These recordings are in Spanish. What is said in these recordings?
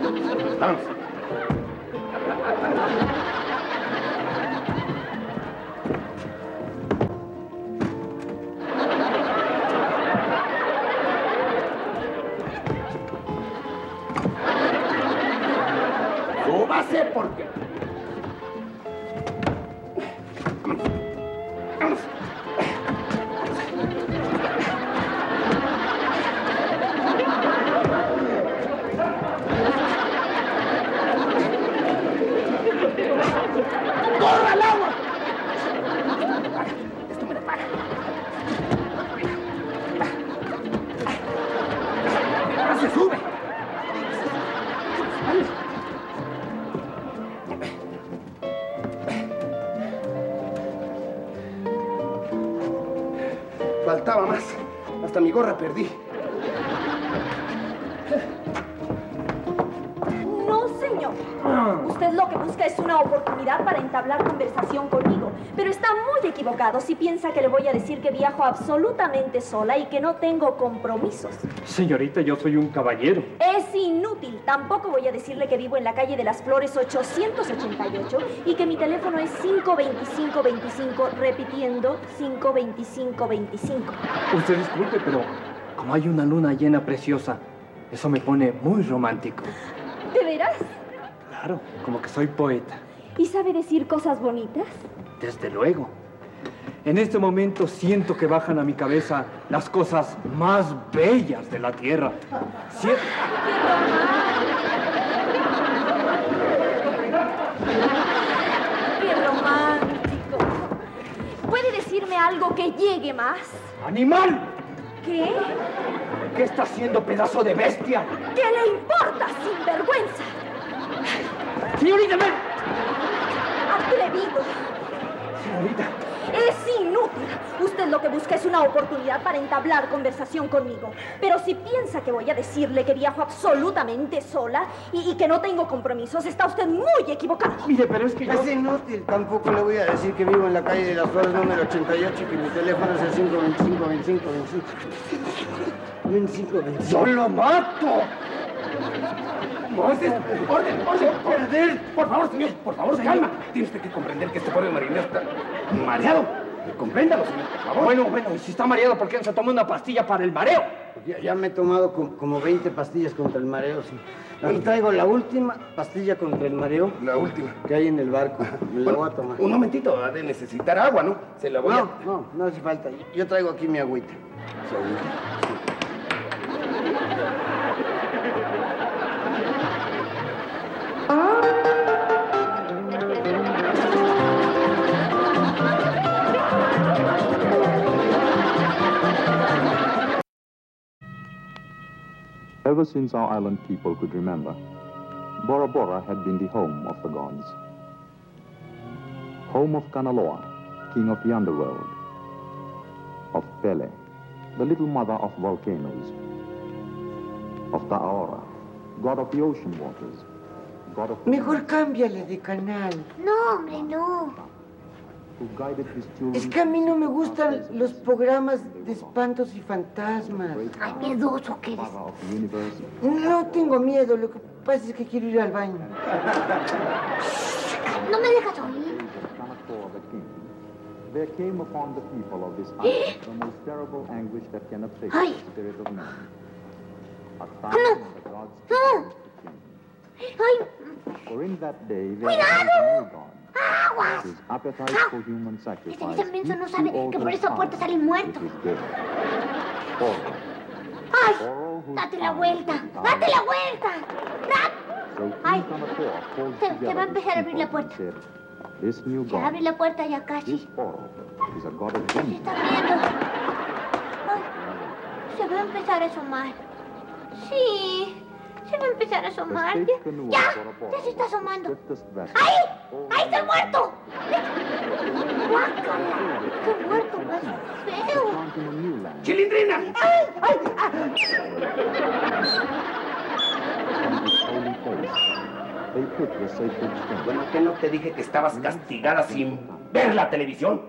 Vamos. Súbase porque... ¡Corra al agua! Esto me lo paga. Ahora se sube. Faltaba más. Hasta mi gorra perdí. No, señor. Usted lo que busca es una oportunidad para entablar conversación conmigo. Pero está muy equivocado si piensa que le voy a decir que viajo absolutamente sola y que no tengo compromisos. Señorita, yo soy un caballero. Es inútil. Tampoco voy a decirle que vivo en la calle de las Flores 888 y que mi teléfono es 52525, repitiendo 52525. Usted disculpe, pero como hay una luna llena preciosa, eso me pone muy romántico. ¿De veras? Claro, como que soy poeta. ¿Y sabe decir cosas bonitas? Desde luego. En este momento siento que bajan a mi cabeza las cosas más bellas de la tierra. ¡Qué romántico! ¿Puede decirme algo que llegue más? ¡Animal! ¿Qué? ¿Qué está haciendo, pedazo de bestia? ¿Qué le importa, sinvergüenza? ¡Señorita, ven! ¡Atrevido! Señorita. Es inútil. Usted lo que busca es una oportunidad para entablar conversación conmigo. Pero si piensa que voy a decirle que viajo absolutamente sola y que no tengo compromisos, está usted muy equivocado. Mire, pero es que yo... Es inútil. Tampoco le voy a decir que vivo en la calle de las Flores número 88 y que mi teléfono es el 52525. ¡Yo lo mato! ¡Orden! Por favor, señor, por favor, calma. Tiene usted que comprender que este pobre marinero está mareado. Compréndalo, señor, por favor. Bueno, y si está mareado, ¿por qué no se toma una pastilla para el mareo? Ya me he tomado como 20 pastillas contra el mareo, sí. Aquí traigo la última pastilla contra el mareo. La última. Que hay en el barco. Me la voy a tomar. Un momentito, ha de necesitar agua, ¿no? Se la voy a... No hace falta. Yo traigo aquí mi agüita. Su agüita. Ever since our island people could remember, Bora Bora had been the home of the gods. Home of Kanaloa, king of the underworld. Of Pele, the little mother of volcanoes. Of Ta'aora, god of the ocean waters. God of... Mejor cámbiale de canal. No, hombre, no. Who guided his children... Es que a mí no me gustan los programas de espantos y fantasmas. Ay, miedoso que eres. Father of the universe. No tengo miedo, lo que pasa es que quiero ir al baño. No me dejas oír. The king, there came upon the people of this island the most terrible anguish that can afflict the spirit of man. A time when the gods No. Ay, for in that day there ¡Cuidado! was a new god. aguas. His appetite for human Este sacrifice. vitamento no sabe que por esa puerta salen muertos. ¡Ay! ¡Date la vuelta! ¡Date la vuelta! ¡Ay! Se va a empezar a abrir la puerta. This new Ya abre god, la puerta ya casi. this Oro, is a god of Se vengeance. está abriendo. Ay, se va a empezar a asomar. Sí, se va a empezar a asomar. ¡Ya! ¡Ya se está asomando! ¡Ahí! ¡Ahí está el muerto! ¡Guácala! ¡Qué muerto más feo! ¡Chilindrina! ¡Ay! ¡Ay! They put the sacred stone. Bueno, ¿qué no te dije que estabas castigada sin ver la televisión?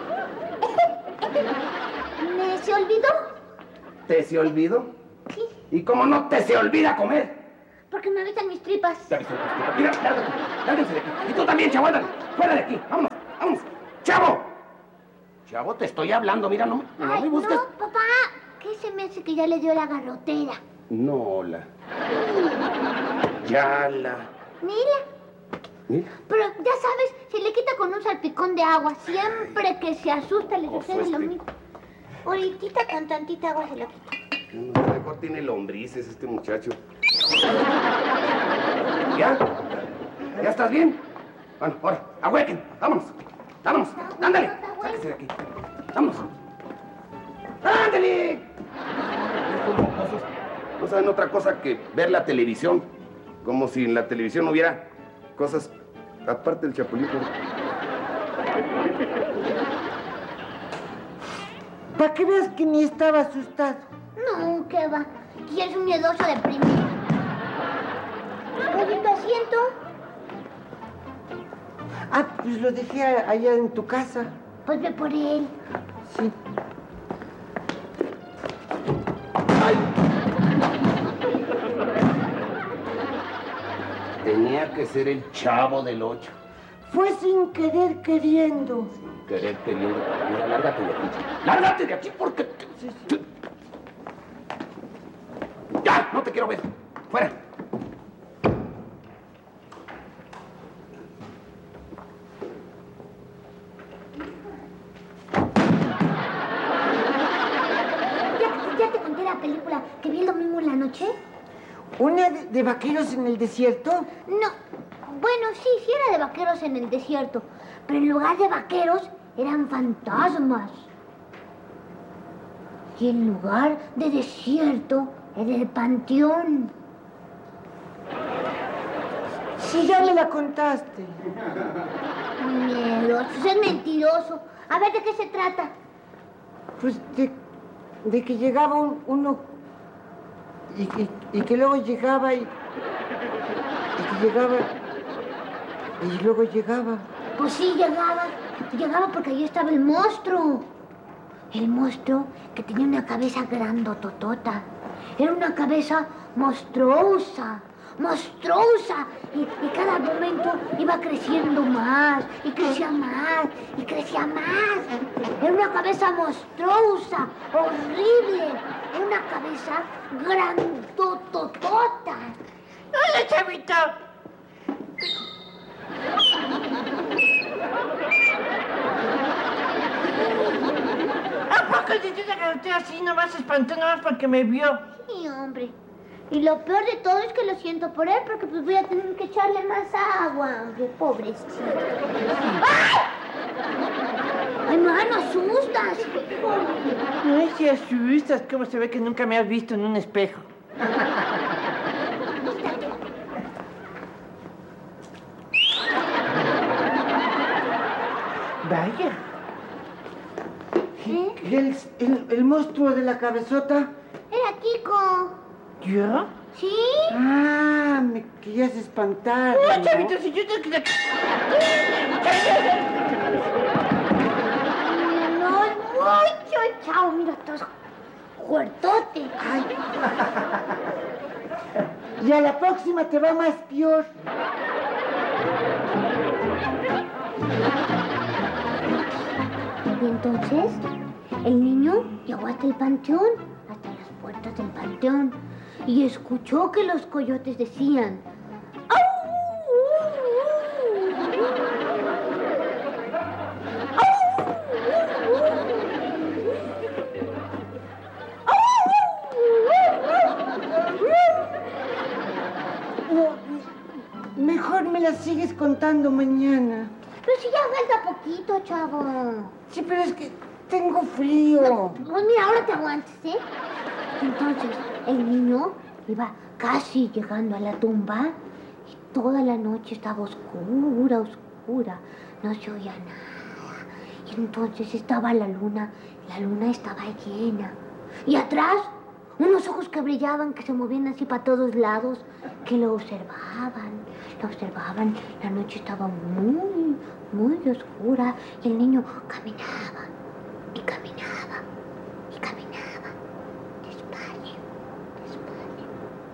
¿Me se olvidó? ¿Te se olvidó? Sí. Y como no te se olvida comer. Porque me avisan mis tripas. Te aviso, mira, lárgate de aquí. Y tú también, chavo, ándale. Fuera de aquí. Vámonos, vámonos. ¡Chavo! Chavo, te estoy hablando. Mira, no me busques. No, papá. ¿Qué se me hace que ya le dio la garrotera? No, Ya Mira. Pero ya sabes, se le quita con un salpicón de agua. Siempre que se asusta le sucede lo mismo. Ahorita con tantita agua se lo quita. No, mejor tiene lombrices este muchacho. ¿Ya? ¿Ya estás bien? Bueno, ahora, ahuequen. Vámonos. Ándale. Sáquese de aquí. Vámonos. ¡Ándale! Estos mocosos no saben otra cosa que ver la televisión. Como si en la televisión hubiera cosas aparte del chapulito. Para que veas que ni estaba asustado. No, ¿qué va? Y es un miedoso de primera. ¿Oye, tu asiento? Ah, pues lo dejé allá en tu casa. Pues ve por él. Sí. Tenía que ser el Chavo del 8. Fue sin querer queriendo. Querer queriendo. Mira, lárgate de aquí. ¡Lárgate de aquí porque... ¡Ya! No te quiero ver. ¡Fuera! ¿Ya te conté la película que vi el domingo en la noche? ¿Una de vaqueros en el desierto? No. Bueno, sí era de vaqueros en el desierto. Pero en lugar de vaqueros, eran fantasmas. Y en lugar de desierto, era el panteón. Sí, ya me la contaste. Miedoso, es mentiroso. A ver, ¿de qué se trata? Pues de que llegaba uno y que luego llegaba y que llegaba y luego llegaba. Pues sí, llegaba. Llegaba porque allí estaba el monstruo. El monstruo que tenía una cabeza grandototota. Era una cabeza monstruosa. Y cada momento iba creciendo más, y crecía más, y crecía más. Era una cabeza monstruosa, horrible. Era una cabeza grandototota. ¡Hola, chavito! ¿A poco te dio la garrotera así? Nomás espantó, nomás porque me vio. Sí, hombre. Y lo peor de todo es que lo siento por él, porque pues voy a tener que echarle más agua, hombre, pobrecito. ¡Ay! ¡Ay, no asustas! Ay, si asustas, ¿cómo se ve que nunca me has visto en un espejo? Vaya. ¿Eh? El monstruo de la cabezota. Era Kiko. ¿Yo? ¿Sí? Ah, me querías espantar. No, ¿no? chavito, si yo te... No, es mucho, chao, mira, estás fuertote. Ay. Y a la próxima te va más peor. Y entonces, el niño llegó hasta el panteón, hasta las puertas del panteón, y escuchó que los coyotes decían... No, mejor me la sigues contando mañana. Pero si ya falta poquito, chavo. Sí, pero es que tengo frío. Pues mira, ahora te aguantes, ¿eh? Entonces, el niño iba casi llegando a la tumba y toda la noche estaba oscura. No se oía nada. Y entonces estaba la luna estaba llena. Y atrás, unos ojos que brillaban, que se movían así para todos lados, que lo observaban. La noche estaba muy oscura y el niño caminaba y caminaba.